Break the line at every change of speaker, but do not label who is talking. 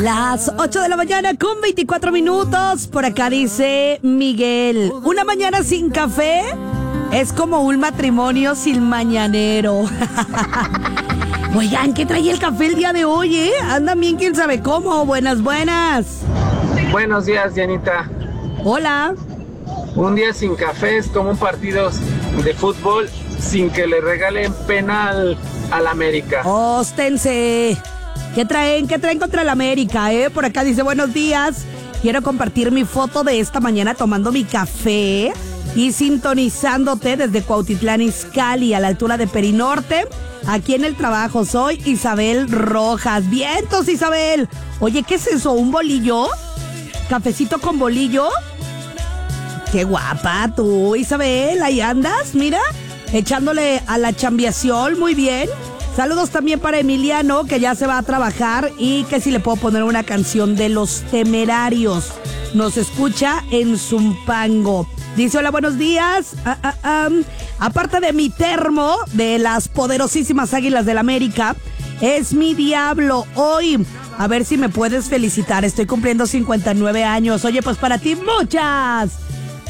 Las 8 de la mañana con 24 minutos. Por acá dice Miguel: una mañana sin café es como un matrimonio sin mañanero. Oigan, ¿qué trae el café el día de hoy, eh? Andan bien, quién sabe cómo. Buenas.
Buenos días, Dianita.
Hola.
Un día sin café es como un partido de fútbol sin que le regalen penal al América.
Óstense. ¿Qué traen contra el América, eh? Por acá dice: buenos días. Quiero compartir mi foto de esta mañana tomando mi café y sintonizándote desde Cuautitlán Izcalli, a la altura de Perinorte. Aquí en el trabajo. Soy Isabel Rojas. ¡Vientos, Isabel! Oye, ¿qué es eso? ¿Un bolillo? ¿Cafecito con bolillo? ¡Qué guapa tú, Isabel! Ahí andas, mira, echándole a la chambiación. Muy bien. Saludos también para Emiliano, que ya se va a trabajar y que si le puedo poner una canción de Los Temerarios. Nos escucha en Zumpango. Dice: hola, buenos días. Aparte de mi termo de las poderosísimas Águilas del América, es mi diablo hoy. A ver si me puedes felicitar. Estoy cumpliendo 59 años. Oye, pues para ti, muchas